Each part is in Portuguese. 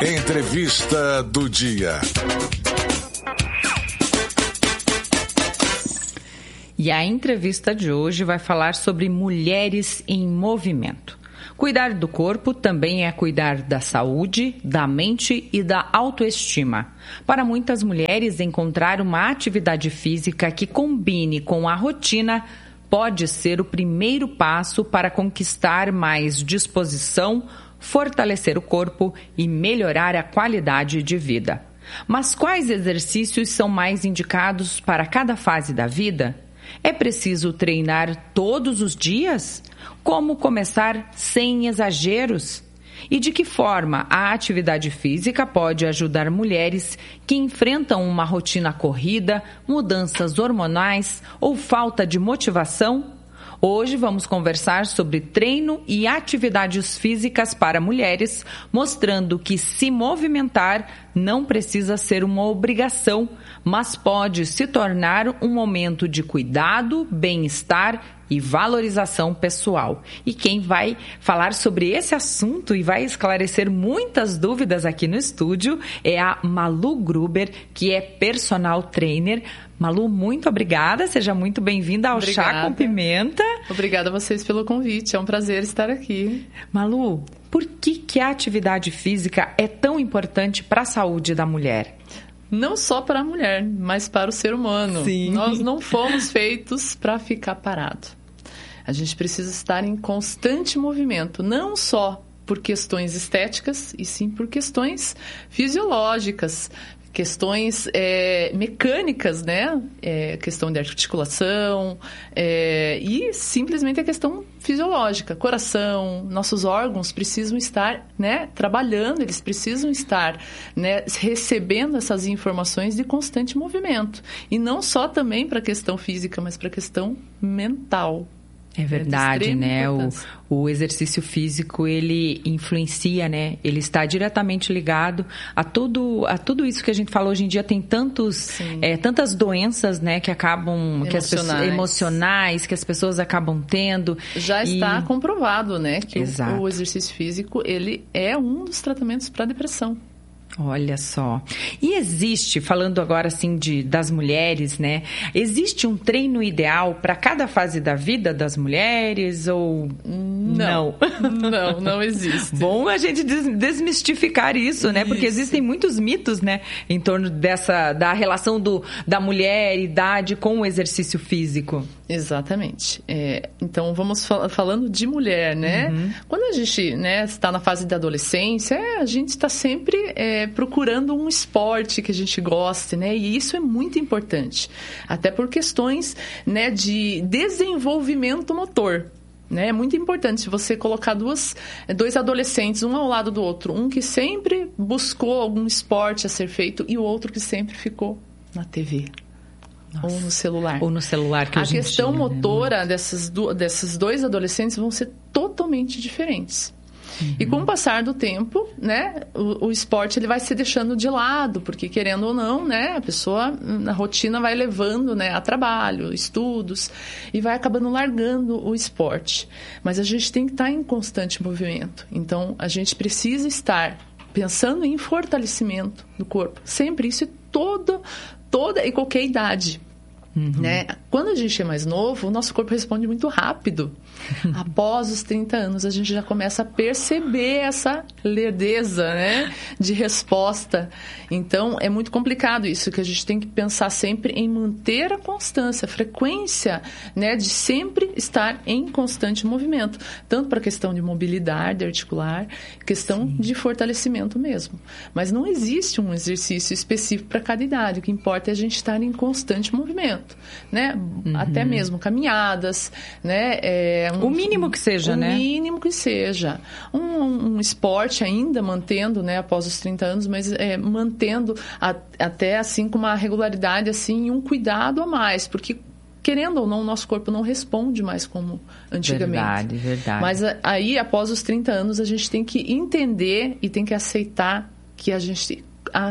Entrevista do dia. E a entrevista de hoje vai falar sobre mulheres em movimento. Cuidar do corpo também é cuidar da saúde, da mente e da autoestima. Para muitas mulheres, encontrar uma atividade física que combine com a rotina pode ser o primeiro passo para conquistar mais disposição, fortalecer o corpo e melhorar a qualidade de vida. Mas quais exercícios são mais indicados para cada fase da vida? É preciso treinar todos os dias? Como começar sem exageros? E de que forma a atividade física pode ajudar mulheres que enfrentam uma rotina corrida, mudanças hormonais ou falta de motivação? Hoje vamos conversar sobre treino e atividades físicas para mulheres, mostrando que se movimentar não precisa ser uma obrigação, mas pode se tornar um momento de cuidado, bem-estar e valorização pessoal. E quem vai falar sobre esse assunto e vai esclarecer muitas dúvidas aqui no estúdio é a Malu Gruber, que é personal trainer. Malu, muito obrigada, seja muito bem-vinda ao Chá com Pimenta. Obrigada a vocês pelo convite, é um prazer estar aqui. Malu, por que a atividade física é tão importante para a saúde da mulher? Não só para a mulher, mas para o ser humano. Sim. Nós não fomos feitos para ficar parado. A gente precisa estar em constante movimento, não só por questões estéticas, e sim por questões fisiológicas, questões mecânicas, né? Questão de articulação e simplesmente a questão fisiológica. Coração, nossos órgãos precisam estar, né, trabalhando, eles precisam estar, né, recebendo essas informações de constante movimento. E não só também para a questão física, mas para a questão mental. É verdade, né? O exercício físico, ele influencia, né? Ele está diretamente ligado a tudo isso que a gente fala hoje em dia. Tem tantas doenças, né? Que acabam... Emocionais, que as pessoas acabam tendo. Já está comprovado, né? Que o exercício físico, ele é um dos tratamentos para a depressão. Olha só. E existe, falando agora assim das mulheres, né? Existe um treino ideal para cada fase da vida das mulheres ou não? Não existe. Bom a gente desmistificar isso, né? Porque existem muitos mitos, né? Em torno da relação da mulher, idade com o exercício físico. Exatamente. Então, vamos falando de mulher, né? Uhum. Quando a gente, né, está na fase da adolescência, a gente está sempre procurando um esporte que a gente goste, né? E isso é muito importante. Até por questões, né, de desenvolvimento motor. Né? É muito importante se você colocar dois adolescentes, um ao lado do outro. Um que sempre buscou algum esporte a ser feito e o outro que sempre ficou na TV. Nossa. Ou no celular. Ou no celular que a questão motora desses dois adolescentes vão ser totalmente diferentes. Uhum. E com o passar do tempo, né, o esporte ele vai se deixando de lado, porque querendo ou não, né, a pessoa na rotina vai levando, né, a trabalho, estudos, e vai acabando largando o esporte. Mas a gente tem que estar em constante movimento. Então, a gente precisa estar pensando em fortalecimento do corpo. Sempre isso, toda e qualquer idade. Uhum. Né? Quando a gente é mais novo, o nosso corpo responde muito rápido. Após os 30 anos, a gente já começa a perceber essa lerdeza, né, de resposta. Então, é muito complicado isso, que a gente tem que pensar sempre em manter a constância, a frequência, né, de sempre estar em constante movimento. Tanto para a questão de mobilidade articular, questão de fortalecimento mesmo. Mas não existe um exercício específico para cada idade. O que importa é a gente estar em constante movimento, né? Uhum. Até mesmo caminhadas, né? O mínimo que seja, né? O mínimo que seja. Um esporte ainda mantendo, né, após os 30 anos, mas mantendo até assim com uma regularidade assim, e um cuidado a mais, porque querendo ou não, o nosso corpo não responde mais como antigamente. Verdade. Mas aí, após os 30 anos, a gente tem que entender e tem que aceitar que a gente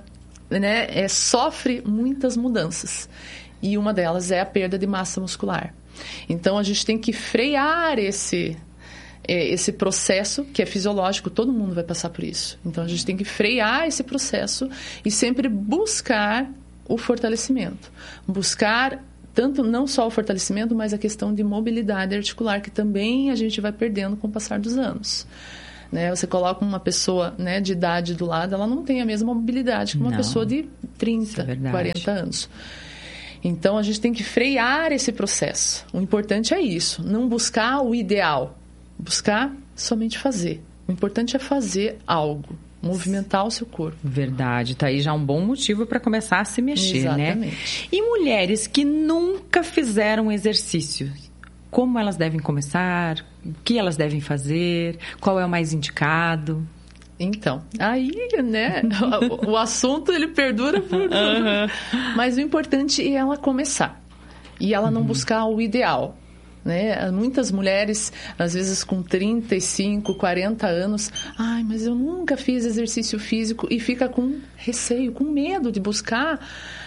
sofre muitas mudanças. E uma delas é a perda de massa muscular. Então, a gente tem que frear esse processo que é fisiológico, todo mundo vai passar por isso. Então, a gente tem que frear esse processo e sempre buscar o fortalecimento. Buscar tanto não só o fortalecimento, mas a questão de mobilidade articular, que também a gente vai perdendo com o passar dos anos. Né? Você coloca uma pessoa, né, de idade do lado, ela não tem a mesma mobilidade que uma pessoa de 30, 40 anos. Então, a gente tem que frear esse processo. O importante é isso, não buscar o ideal, buscar somente fazer. O importante é fazer algo, movimentar o seu corpo. Verdade, tá aí já um bom motivo para começar a se mexer, Exatamente. Né? E mulheres que nunca fizeram exercício, como elas devem começar? O que elas devem fazer? Qual é o mais indicado? Então, aí, né, o assunto ele perdura por... Mas o importante é ela começar e ela não buscar o ideal. Né? Muitas mulheres, às vezes com 35, 40 anos, ai, mas eu nunca fiz exercício físico, e fica com receio, com medo de buscar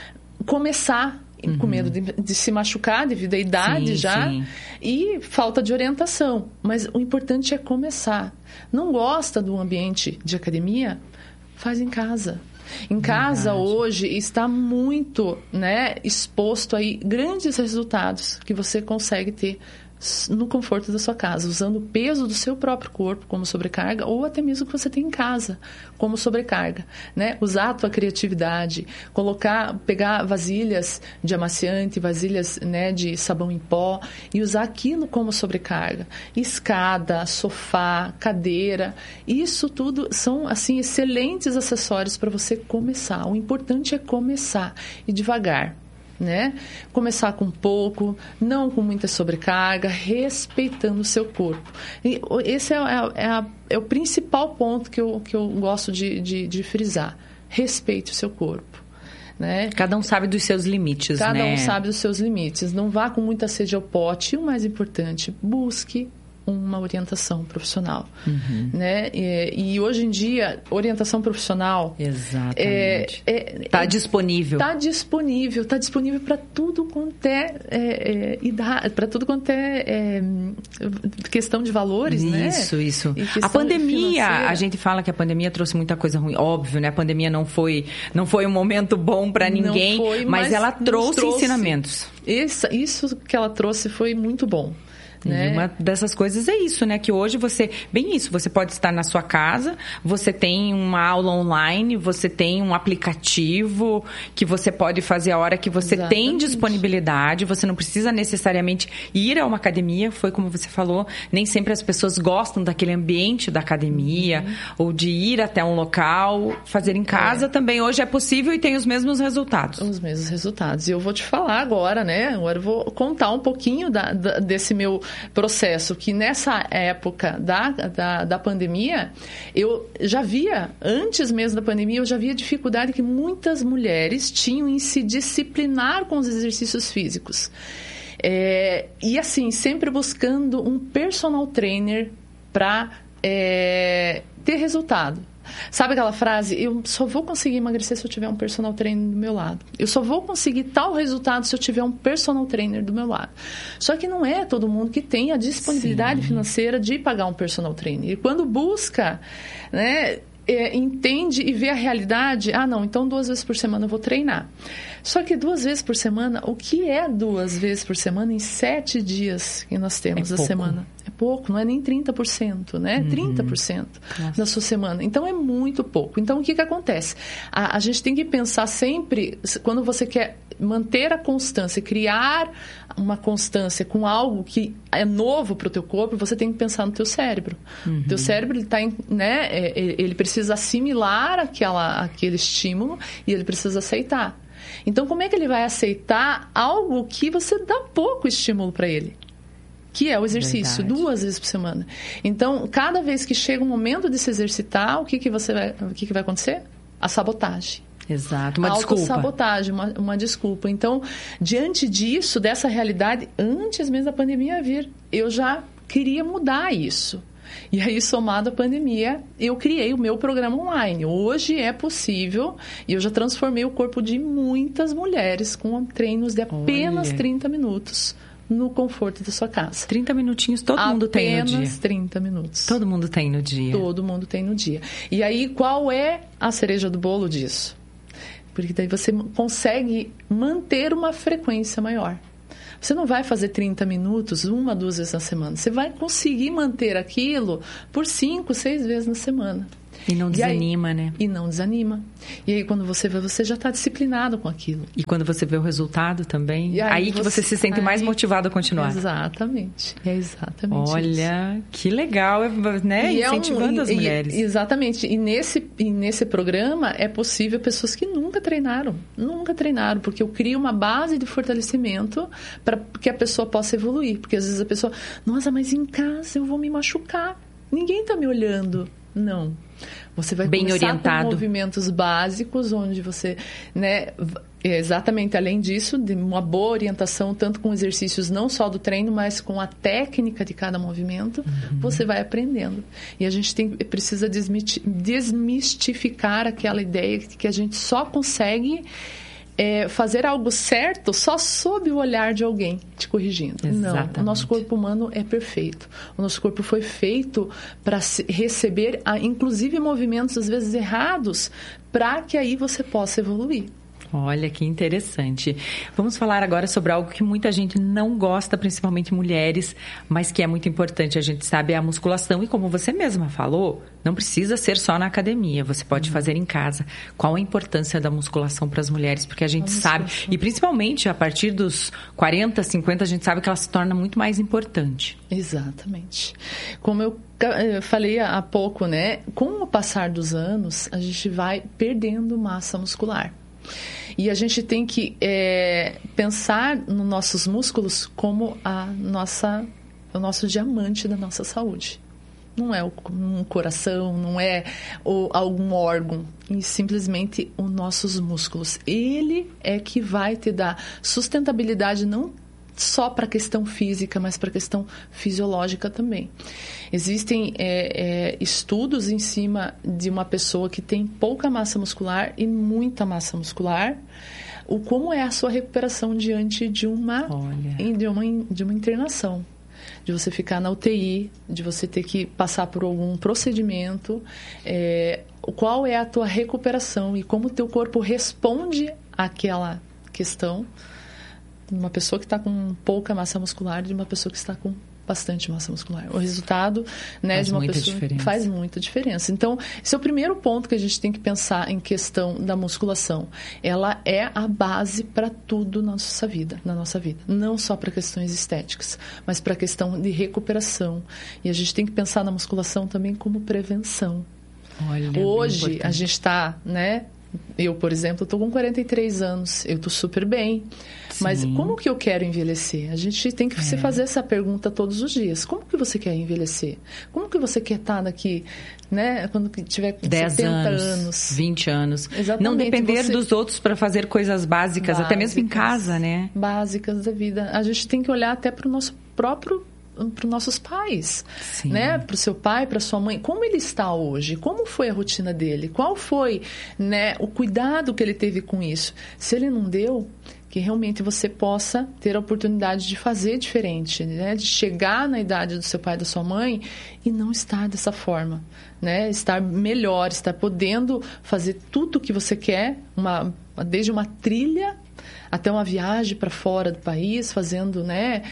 começar, com medo de se machucar devido à idade sim. E falta de orientação. Mas o importante é começar. Não gosta do ambiente de academia? Faz em casa. Em casa, hoje, está muito, né, exposto aí grandes resultados que você consegue ter no conforto da sua casa, usando o peso do seu próprio corpo como sobrecarga, ou até mesmo que você tem em casa como sobrecarga, né? Usar a tua criatividade, pegar vasilhas de amaciante, vasilhas, né, de sabão em pó, e usar aquilo como sobrecarga. Escada, sofá, cadeira, isso tudo são, assim, excelentes acessórios para você começar. O importante é começar e devagar. Né? Começar com pouco, não com muita sobrecarga, respeitando o seu corpo. E esse é o principal ponto que eu gosto de frisar. Respeite o seu corpo. Né? Cada um sabe dos seus limites, Cada um sabe dos seus limites. Não vá com muita sede ao pote. E o mais importante, busque uma orientação profissional. Né? E hoje em dia, orientação profissional... Exatamente. Está disponível. Está disponível para tudo quanto é idade, para tudo quanto é questão de valores, né? Isso. A pandemia, financeira. A gente fala que a pandemia trouxe muita coisa ruim. Óbvio, né? A pandemia não foi um momento bom para ninguém, mas ela trouxe ensinamentos. Isso que ela trouxe foi muito bom. Né? E uma dessas coisas é isso, né? Que hoje você pode estar na sua casa, você tem uma aula online, você tem um aplicativo que você pode fazer a hora que você tem disponibilidade, você não precisa necessariamente ir a uma academia, foi como você falou, nem sempre as pessoas gostam daquele ambiente da academia, ou de ir até um local, fazer em casa também hoje é possível e tem os mesmos resultados. Os mesmos resultados. E eu vou te falar agora, né? Agora eu vou contar um pouquinho desse meu processo, que nessa época da pandemia, eu já via, antes mesmo da pandemia, eu já via dificuldade que muitas mulheres tinham em se disciplinar com os exercícios físicos. E assim, sempre buscando um personal trainer para ter resultado. Sabe aquela frase? Eu só vou conseguir emagrecer se eu tiver um personal trainer do meu lado. Eu só vou conseguir tal resultado se eu tiver um personal trainer do meu lado. Só que não é todo mundo que tem a disponibilidade financeira de pagar um personal trainer. E quando busca, né, entende e vê a realidade, não, então 2 vezes por semana eu vou treinar. Só que 2 vezes por semana, o que é 2 vezes por semana em 7 dias que nós temos a semana? É pouco, não é nem 30%, né? 30% da sua semana. Então, é muito pouco. Então, o que acontece? A gente tem que pensar sempre, quando você quer manter a constância, criar uma constância com algo que é novo para o teu corpo, você tem que pensar no teu cérebro. O teu cérebro, ele precisa assimilar aquele estímulo e ele precisa aceitar. Então, como é que ele vai aceitar algo que você dá pouco estímulo para ele? Que é o exercício, 2 vezes por semana. Então, cada vez que chega o momento de se exercitar, o que vai acontecer? A sabotagem. Exato, uma desculpa. Autossabotagem, uma desculpa. Então, diante disso, dessa realidade, antes mesmo da pandemia vir, eu já queria mudar isso. E aí, somado à pandemia, eu criei o meu programa online. Hoje é possível, e eu já transformei o corpo de muitas mulheres com treinos de apenas 30 minutos no conforto da sua casa. 30 minutinhos todo mundo tem no dia. Apenas 30 minutos. Todo mundo tem no dia. Todo mundo tem no dia. E aí, qual é a cereja do bolo disso? Porque daí você consegue manter uma frequência maior. Você não vai fazer 30 minutos 1 a 2 vezes na semana. Você vai conseguir manter aquilo por 5, 6 vezes na semana. E não desanima, né? E não desanima. E aí, quando você vê, você já está disciplinado com aquilo. E quando você vê o resultado também, aí que você se sente mais motivado a continuar. Exatamente. É exatamente Olha, isso. Que legal, né? E incentivando as mulheres. Exatamente. E nesse programa é possível pessoas que nunca treinaram, porque eu crio uma base de fortalecimento para que a pessoa possa evoluir. Porque às vezes a pessoa, nossa, mas em casa eu vou me machucar. Ninguém está me olhando. Não. Você vai bem começar orientado. com movimentos básicos, onde você, né, exatamente, além disso, de uma boa orientação, tanto com exercícios não só do treino, mas com a técnica de cada movimento, você vai aprendendo. E a gente precisa desmistificar aquela ideia de que a gente só consegue fazer algo certo só sob o olhar de alguém te corrigindo. Exatamente. Não, o nosso corpo humano é perfeito. O nosso corpo foi feito para receber, inclusive, movimentos às vezes errados, para que aí você possa evoluir. Olha, que interessante. Vamos falar agora sobre algo que muita gente não gosta, principalmente mulheres, mas que é muito importante. A gente sabe, é a musculação. E como você mesma falou, não precisa ser só na academia. Você pode fazer em casa. Qual a importância da musculação para as mulheres? Porque a gente sabe, e principalmente a partir dos 40, 50, a gente sabe que ela se torna muito mais importante. Exatamente. Como eu falei há pouco, né? Com o passar dos anos, a gente vai perdendo massa muscular. E a gente tem que pensar nos nossos músculos como o nosso diamante da nossa saúde. Não é um coração, não é algum órgão, e simplesmente os nossos músculos. Ele é que vai te dar sustentabilidade não só para a questão física, mas para a questão fisiológica também. Existem estudos em cima de uma pessoa que tem pouca massa muscular e muita massa muscular, como é a sua recuperação diante de uma internação. De você ficar na UTI, de você ter que passar por algum procedimento, qual é a tua recuperação e como o teu corpo responde àquela questão de uma pessoa que está com pouca massa muscular e de uma pessoa que está com bastante massa muscular. O resultado, né, de uma pessoa faz muita diferença. Então, esse é o primeiro ponto que a gente tem que pensar em questão da musculação. Ela é a base para tudo na nossa vida. Não só para questões estéticas, mas para a questão de recuperação. E a gente tem que pensar na musculação também como prevenção. Olha, hoje, a gente está, né? Eu, por exemplo, estou com 43 anos, eu estou super bem. Sim. Mas como que eu quero envelhecer? A gente tem que se fazer essa pergunta todos os dias. Como que você quer envelhecer? Como que você quer estar daqui, né? Quando tiver 10 70 anos, 20 anos. Exatamente. Não depender dos outros para fazer coisas básicas, até mesmo em casa, né? Básicas da vida. A gente tem que olhar até para o nosso próprio, para os nossos pais, né? Para o seu pai, para sua mãe, como ele está hoje, como foi a rotina dele, qual foi, né, o cuidado que ele teve com isso. Se ele não deu, que realmente você possa ter a oportunidade de fazer diferente, né? De chegar na idade do seu pai e da sua mãe e não estar dessa forma, né? Estar melhor, estar podendo fazer tudo o que você quer, desde uma trilha até uma viagem para fora do país, fazendo, né,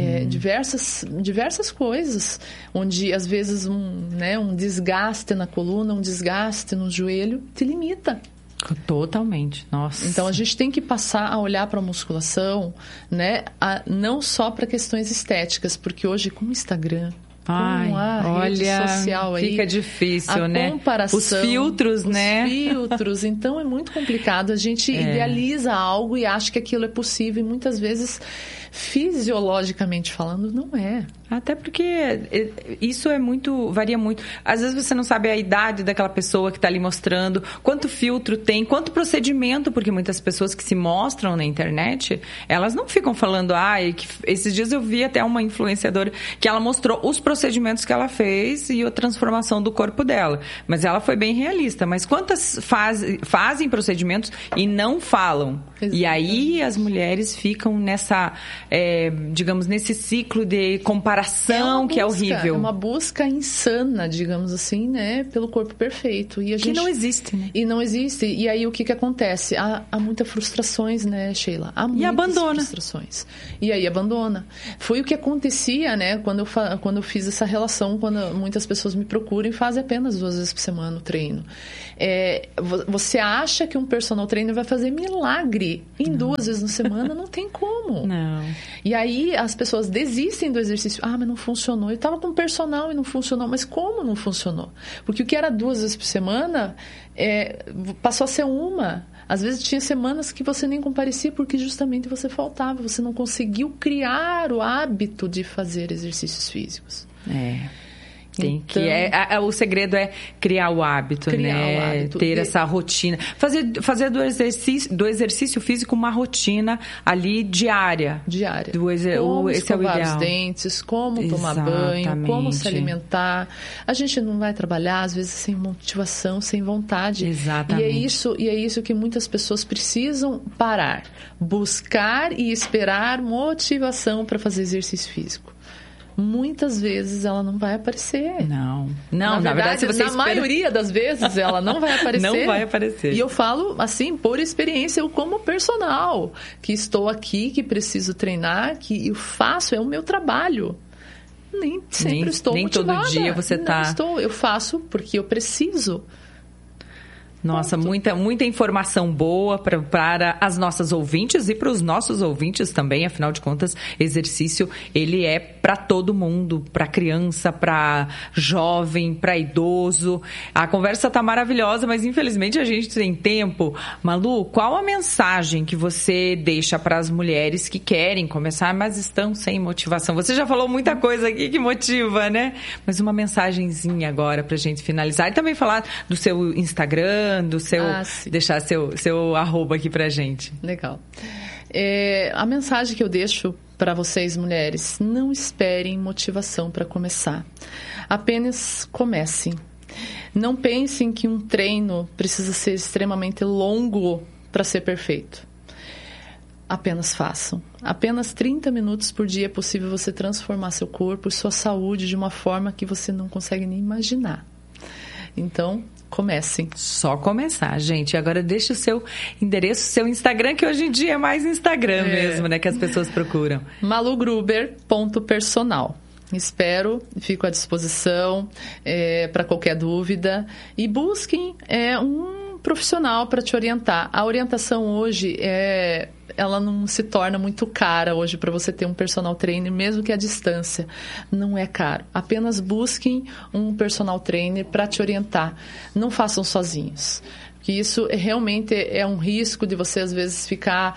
diversas coisas, onde às vezes um desgaste na coluna, um desgaste no joelho te limita. Totalmente, nossa. Então a gente tem que passar a olhar para a musculação, né, não só para questões estéticas, porque hoje com o Instagram, rede social aí, fica difícil, né? Comparação, os filtros, né? Os filtros, então é muito complicado. A gente idealiza algo e acha que aquilo é possível e muitas vezes, fisiologicamente falando, não é. Até porque isso varia muito. Às vezes você não sabe a idade daquela pessoa que está ali mostrando, quanto filtro tem, quanto procedimento, porque muitas pessoas que se mostram na internet, elas não ficam falando, esses dias eu vi até uma influenciadora que ela mostrou os procedimentos que ela fez e a transformação do corpo dela. Mas ela foi bem realista. Mas quantas fazem procedimentos e não falam? Exatamente. E aí as mulheres ficam digamos, nesse ciclo de comparação que é horrível. É uma busca insana, digamos assim, né? Pelo corpo perfeito. E a gente... Que não existe, né? E não existe. E aí, o que acontece? Há muitas frustrações, né, Sheila? Há muitas abandona. Frustrações. E aí, abandona. Foi o que acontecia, né? Quando eu fiz essa relação, quando muitas pessoas me procuram e fazem apenas 2 vezes por semana o treino. Você acha que um personal trainer vai fazer milagre em 2 vezes na semana? Não tem como. Não. E aí, as pessoas desistem do exercício. Ah, mas não funcionou. Eu estava com personal e não funcionou. Mas como não funcionou? Porque o que era 2 vezes por semana passou a ser 1. Às vezes tinha semanas que você nem comparecia porque justamente você faltava. Você não conseguiu criar o hábito de fazer exercícios físicos. O segredo é criar o hábito, né? Ter essa rotina. Fazer do exercício físico uma rotina ali diária. Como esse é o escovar ideal. Os dentes, como tomar banho, como se alimentar. A gente não vai trabalhar, às vezes, sem motivação, sem vontade. Exatamente. E é isso que muitas pessoas precisam parar. Buscar e esperar motivação para fazer exercício físico. Muitas vezes ela não vai aparecer. Não, na verdade, se você maioria das vezes ela não vai aparecer. Não vai aparecer. E eu falo assim, por experiência, eu como personal, que estou aqui, que preciso treinar, que eu faço, é o meu trabalho. Nem sempre estou motivada. Nem todo dia você está... Eu faço porque eu preciso. Nossa, muita informação boa para as nossas ouvintes e para os nossos ouvintes também. Afinal de contas, exercício, ele é para todo mundo, para criança, para jovem, para idoso. A conversa tá maravilhosa, mas infelizmente a gente tem tempo. Malu, qual a mensagem que você deixa para as mulheres que querem começar, mas estão sem motivação? Você já falou muita coisa aqui que motiva, né? Mas uma mensagenzinha agora pra gente finalizar. E também falar do seu Instagram, deixar seu arroba aqui pra gente. Legal. A mensagem que eu deixo para vocês, mulheres, não esperem motivação para começar. Apenas comecem. Não pensem que um treino precisa ser extremamente longo para ser perfeito. Apenas façam. Apenas 30 minutos por dia é possível você transformar seu corpo e sua saúde de uma forma que você não consegue nem imaginar. Então, comecem. Só começar, gente. Agora deixa o seu endereço, seu Instagram, que hoje em dia é mais Instagram mesmo, né? Que as pessoas procuram. malugruber.personal. Espero, fico à disposição para qualquer dúvida. E busquem um profissional para te orientar. A orientação hoje ela não se torna muito cara hoje para você ter um personal trainer, mesmo que à distância. Não é caro. Apenas busquem um personal trainer para te orientar. Não façam sozinhos. Que isso realmente é um risco de você, às vezes, ficar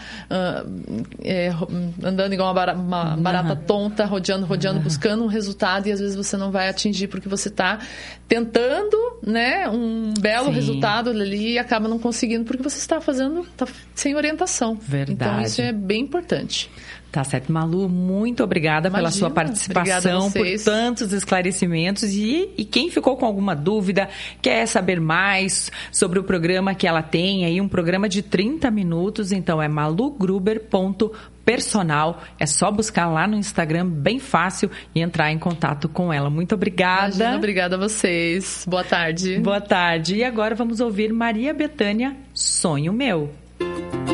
andando igual uma barata tonta, rodeando, buscando um resultado, e às vezes você não vai atingir porque você está tentando, né, um belo resultado ali e acaba não conseguindo porque você está sem orientação. Verdade. Então, isso é bem importante. Tá certo. Malu, muito obrigada pela sua participação, por tantos esclarecimentos. E quem ficou com alguma dúvida, quer saber mais sobre o programa que ela tem, aí um programa de 30 minutos, então é malugruber.personal. É só buscar lá no Instagram, bem fácil, e entrar em contato com ela. Muito obrigada. Imagina, obrigada a vocês. Boa tarde. Boa tarde. E agora vamos ouvir Maria Bethânia, Sonho Meu.